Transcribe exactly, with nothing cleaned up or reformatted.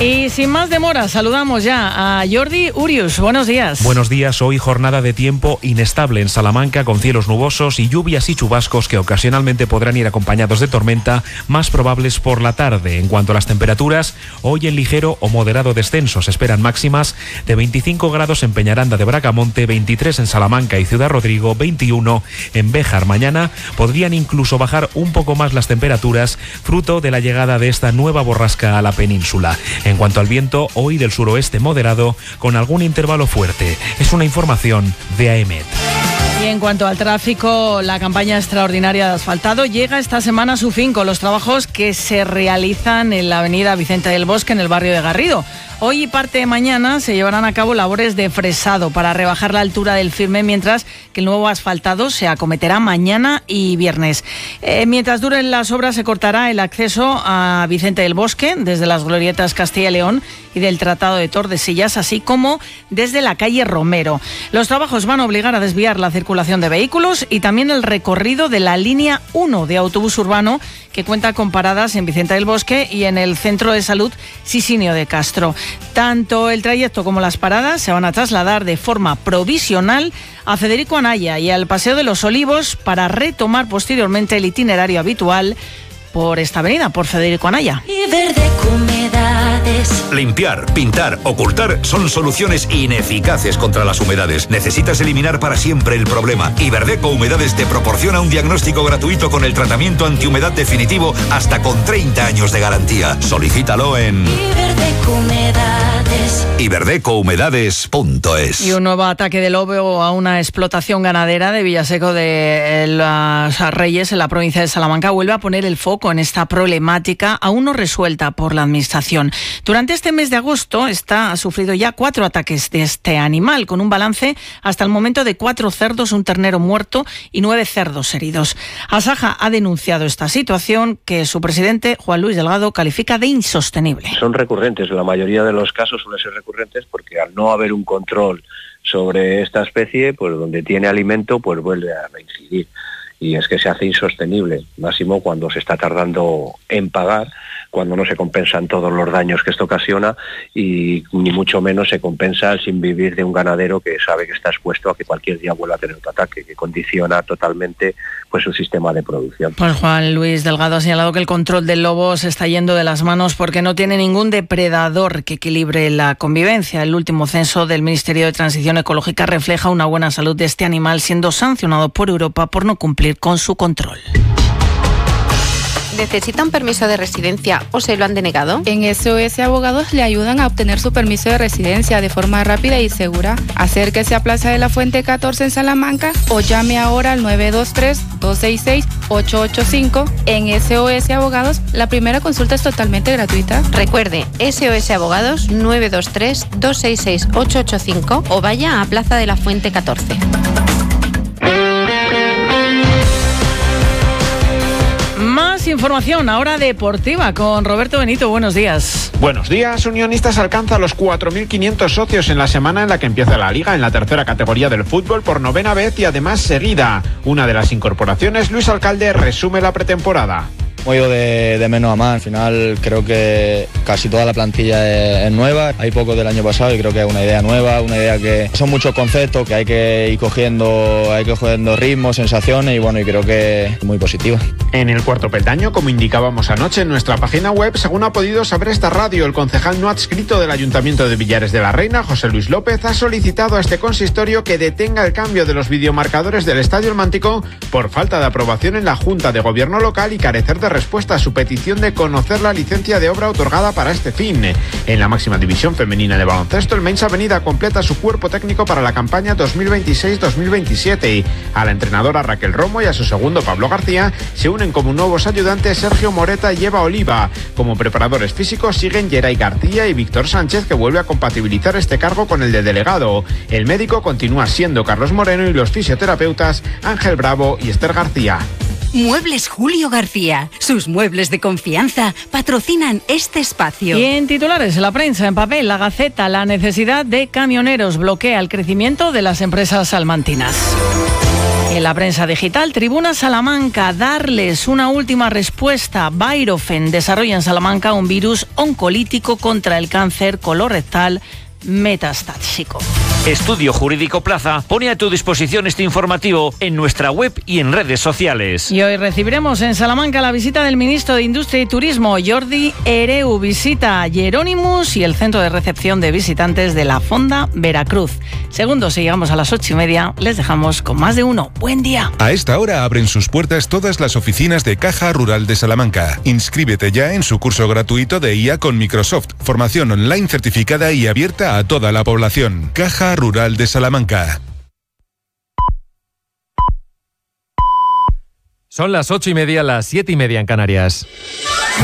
Y sin más demora, saludamos ya a Jordi Urius. Buenos días. Buenos días. Hoy jornada de tiempo inestable en Salamanca, con cielos nubosos y lluvias y chubascos que ocasionalmente podrán ir acompañados de tormenta, más probables por la tarde. En cuanto a las temperaturas, hoy en ligero o moderado descenso. Se esperan máximas de veinticinco grados en Peñaranda de Bracamonte, veintitrés en Salamanca y Ciudad Rodrigo, veintiuno en Béjar. Mañana podrían incluso bajar un poco más las temperaturas, fruto de la llegada de esta nueva borrasca a la península. En cuanto al viento, hoy del suroeste moderado, con algún intervalo fuerte. Es una información de AEMET. Y en cuanto al tráfico, la campaña extraordinaria de asfaltado llega esta semana a su fin con los trabajos que se realizan en la avenida Vicente del Bosque, en el barrio de Garrido. Hoy y parte de mañana se llevarán a cabo labores de fresado para rebajar la altura del firme, mientras que el nuevo asfaltado se acometerá mañana y viernes. Eh, mientras duren las obras, se cortará el acceso a Vicente del Bosque desde las glorietas Castilla y León y del Tratado de Tordesillas, así como desde la calle Romero. Los trabajos van a obligar a desviar la circulación de vehículos y también el recorrido de la línea uno de autobús urbano, que cuenta con paradas en Vicente del Bosque y en el Centro de Salud Sisinio de Castro. Tanto el trayecto como las paradas se van a trasladar de forma provisional a Federico Anaya y al Paseo de los Olivos para retomar posteriormente el itinerario habitual por esta avenida, por Federico Anaya. Limpiar, pintar, ocultar son soluciones ineficaces contra las humedades. Necesitas eliminar para siempre el problema. Iberdeco Humedades te proporciona un diagnóstico gratuito con el tratamiento antihumedad definitivo hasta con treinta años de garantía. Solicítalo en Iberdeco Humedades. iberdeco humedades punto es. Y un nuevo ataque de lobo a una explotación ganadera de Villaseco de las Reyes, en la provincia de Salamanca, vuelve a poner el foco en esta problemática aún no resuelta por la administración. Durante este mes de agosto está, ha sufrido ya cuatro ataques de este animal, con un balance hasta el momento de cuatro cerdos, un ternero muerto y nueve cerdos heridos. Asaja ha denunciado esta situación, que su presidente, Juan Luis Delgado, califica de insostenible. Son recurrentes, la mayoría de los casos suelen ser recurrentes porque al no haber un control sobre esta especie, pues donde tiene alimento, pues vuelve a reincidir. Y es que se hace insostenible, máximo cuando se está tardando en pagar, cuando no se compensan todos los daños que esto ocasiona y ni mucho menos se compensa sin vivir de un ganadero que sabe que está expuesto a que cualquier día vuelva a tener otro ataque, que condiciona totalmente pues su sistema de producción. Pues Juan Luis Delgado ha señalado que el control del lobo se está yendo de las manos porque no tiene ningún depredador que equilibre la convivencia. El último censo del Ministerio de Transición Ecológica refleja una buena salud de este animal, siendo sancionado por Europa por no cumplir con su control. ¿Necesita un permiso de residencia o se lo han denegado? En S O S Abogados le ayudan a obtener su permiso de residencia de forma rápida y segura. Acérquese a Plaza de la Fuente catorce en Salamanca o llame ahora al nueve dos tres, dos seis seis, ocho ocho cinco. En S O S Abogados, la primera consulta es totalmente gratuita. Recuerde, S O S Abogados nueve dos tres, dos seis seis, ocho ocho cinco o vaya a Plaza de la Fuente catorce. Más información ahora deportiva con Roberto Benito. Buenos días. Buenos días. Unionistas alcanza los cuatro mil quinientos socios en la semana en la que empieza la Liga, en la tercera categoría del fútbol, por novena vez y además seguida. Una de las incorporaciones, Luis Alcalde, resume la pretemporada. Hemos ido de, de menos a más. Al final creo que casi toda la plantilla es, es nueva. Hay poco del año pasado y creo que es una idea nueva, una idea que son muchos conceptos que hay que ir cogiendo, hay que ir cogiendo ritmos, sensaciones y bueno, y creo que es muy positiva. En el cuarto peldaño, como indicábamos anoche en nuestra página web, según ha podido saber esta radio, el concejal no adscrito del Ayuntamiento de Villares de la Reina, José Luis López, ha solicitado a este consistorio que detenga el cambio de los videomarcadores del Estadio El Mántico por falta de aprobación en la Junta de Gobierno local y carecer de respuesta a su petición de conocer la licencia de obra otorgada para este fin. En la máxima división femenina de baloncesto, el Mainz Avenida completa su cuerpo técnico para la campaña dos mil veintiséis dos mil veintisiete. A la entrenadora Raquel Romo y a su segundo Pablo García se unen como nuevos ayudantes Sergio Moreta y Eva Oliva. Como preparadores físicos siguen Geray García y Víctor Sánchez, que vuelve a compatibilizar este cargo con el de delegado. El médico continúa siendo Carlos Moreno y los fisioterapeutas Ángel Bravo y Esther García. Muebles Julio García. Sus muebles de confianza patrocinan este espacio. Y en titulares, la prensa en papel, La Gaceta, la necesidad de camioneros bloquea el crecimiento de las empresas salmantinas. En la prensa digital, Tribuna Salamanca, darles una última respuesta. Bairofen desarrolla en Salamanca un virus oncolítico contra el cáncer colorectal metastásico. Estudio Jurídico Plaza pone a tu disposición este informativo en nuestra web y en redes sociales. Y hoy recibiremos en Salamanca la visita del ministro de Industria y Turismo, Jordi Hereu. Visita Jerónimos y el centro de recepción de visitantes de la Fonda Veracruz. Segundos, si llegamos a las ocho y media, les dejamos con más de uno. Buen día. A esta hora abren sus puertas todas las oficinas de Caja Rural de Salamanca. Inscríbete ya en su curso gratuito de I A con Microsoft. Formación online certificada y abierta a toda la población. Caja Rural de Salamanca. Son las ocho y media, las siete y media en Canarias.